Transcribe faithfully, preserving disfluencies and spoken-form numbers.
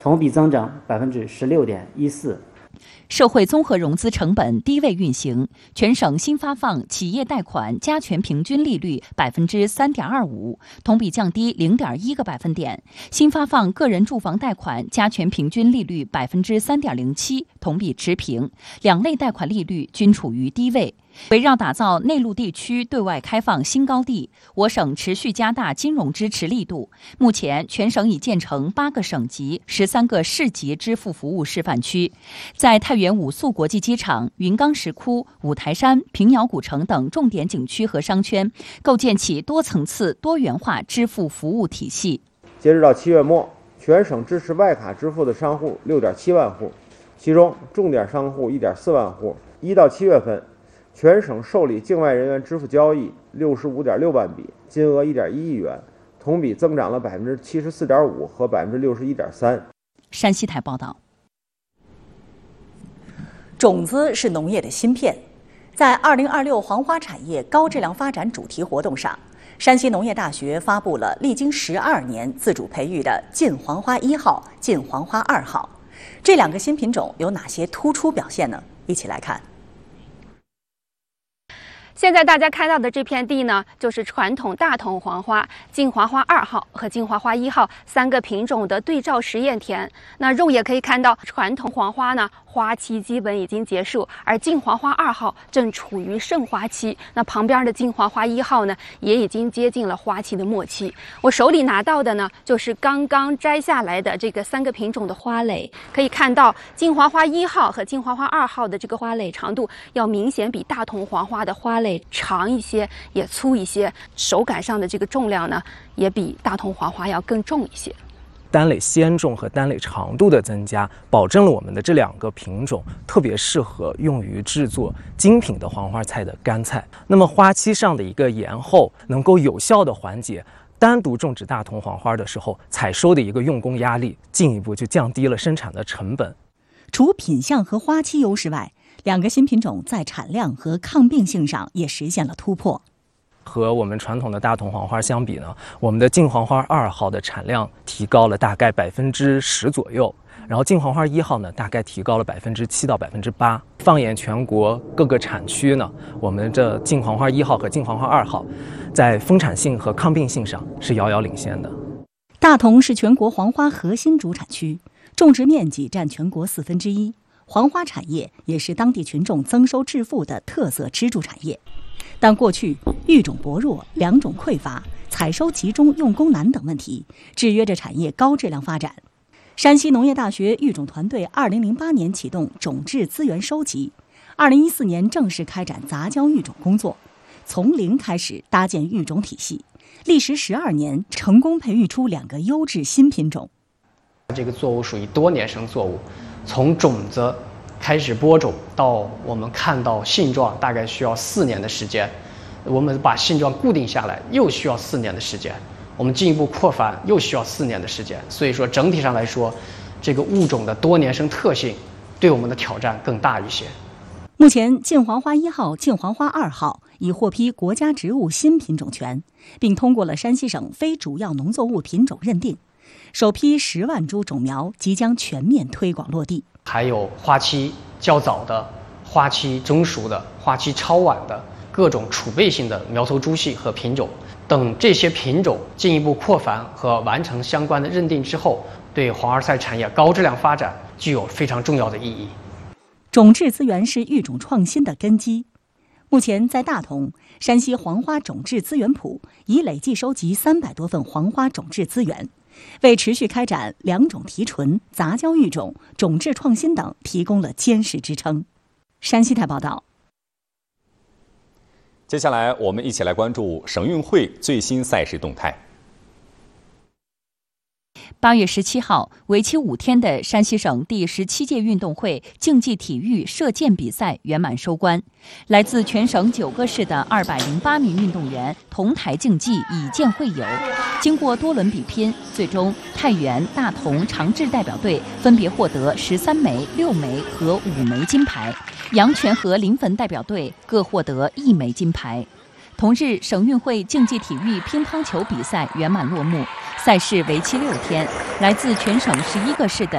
同比增长百分之十六点一四。 社会综合融资成本低位运行，全省新发放企业贷款加权平均利率百分之三点二五，同比降低零点一个百分点；新发放个人住房贷款加权平均利率百分之三点零七，同比持平，两类贷款利率均处于低位。围绕打造内陆地区对外开放新高地，我省持续加大金融支持力度。目前，全省已建成八个省级、十三个市级支付服务示范区，在太原五宿国际机场、云冈石窟、五台山、平遥古城等重点景区和商圈，构建起多层次、多元化支付服务体系。 截止到七月末，全省支持外卡支付的商户六点七万户，其中重点商户一点四万户。一到七月份，全省受理境外人员支付交易六十五点六万笔，金额一点一亿元，同比增长了百分之七十四点五和百分之六十一点三。 山西台报道。 种子是农业的芯片，在二零二六黄花产业高质量发展主题活动上，山西农业大学发布了历经十二年自主培育的晋黄花一号、晋黄花二号。这两个新品种有哪些突出表现呢？一起来看。 现在大家看到的这片地呢，就是传统大同黄花、晋黄花二号和晋黄花一号三个品种的对照实验田。那肉眼可以看到，传统黄花呢，花期基本已经结束，而晋黄花二号正处于盛花期。那旁边的晋黄花一号呢，也已经接近了花期的末期。我手里拿到的呢，就是刚刚摘下来的这个三个品种的花蕾。可以看到，晋黄花一号和晋黄花二号的这个花蕾长度要明显比大同黄花的花蕾长一些，也粗一些，手感上的这个重量呢，也比大同黄花要更重一些。 单蕾纤重和单蕾长度的增加，保证了我们的这两个品种特别适合用于制作精品的黄花菜的干菜。那么花期上的一个延后，能够有效的缓解单独种植大同黄花的时候采收的一个用工压力，进一步就降低了生产的成本。 除品相和花期优势外，两个新品种在产量和抗病性上也实现了突破。 和我们传统的大同黄花相比呢，我们的晋黄花二号的产量提高了大概百分之十左右，然后晋黄花一号呢，大概提高了百分之七到百分之八。放眼全国各个产区呢，我们这晋黄花一号和晋黄花二号，在丰产性和抗病性上是遥遥领先的。 大同是全国黄花核心主产区，种植面积占全国四分之一。黄花产业也是当地群众增收致富的特色支柱产业，但过去育种薄弱、良种匮乏、采收集中、用工难等问题制约着产业高质量发展。山西农业大学育种团队二零零八年启动种质资源收集，二零一四年正式开展杂交育种工作，从零开始搭建育种体系，历时十二年，成功培育出两个优质新品种。 这个作物属于多年生作物，从种子开始播种到我们看到性状，大概需要四年的时间。我们把性状固定下来，又需要四年的时间。我们进一步扩繁，又需要四年的时间。所以说，整体上来说，这个物种的多年生特性对我们的挑战更大一些。 目前，晋黄花一号、晋黄花二号已获批国家植物新品种权，并通过了山西省非主要农作物品种认定。首批十万株种苗即将全面推广落地。 还有花期较早的、花期中熟的、花期超晚的各种储备性的苗头株系和品种等，这些品种进一步扩繁和完成相关的认定之后，对黄花菜产业高质量发展具有非常重要的意义。 种质资源是育种创新的根基。目前在大同，山西黄花种质资源铺已累计收集三百多份黄花种质资源，为持续开展良种提纯、杂交育种、种质创新等提供了坚实支撑。山西台报道。 接下来，我们一起来关注省运会最新赛事动态。 八月十七号，为期五天的山西省第十七届运动会竞技体育射箭比赛圆满收官。来自全省九个市的二百零八名运动员同台竞技，以箭会友。经过多轮比拼，最终太原、大同、长治代表队分别获得十三枚、六枚和五枚金牌，阳泉和临汾代表队各获得一枚金牌。同日，省运会竞技体育乒乓球比赛圆满落幕，赛事为期六天，来自全省十一个市的